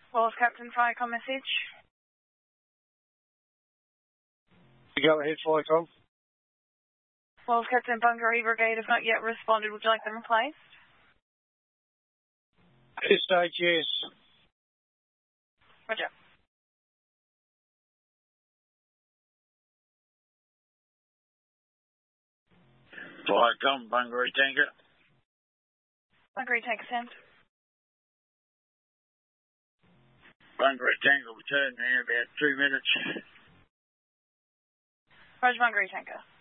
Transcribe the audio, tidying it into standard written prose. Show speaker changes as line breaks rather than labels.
Well, Captain, Flycom message.
Go ahead, Flycom.
Well, Captain, Bunker E Brigade have not yet responded. Would you like them replaced?
At this stage, yes.
Roger.
Flycom, Bunker E Tanker.
Bunker E Tanker sent.
Bunker E Tanker return in about 2 minutes.
Roger, Bunker E Tanker.